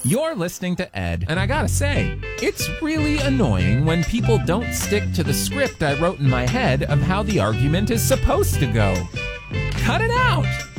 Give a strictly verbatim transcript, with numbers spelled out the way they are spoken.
You're listening to Ed, and I gotta say, it's really annoying when people don't stick to the script I wrote in my head of how the argument is supposed to go. Cut it out!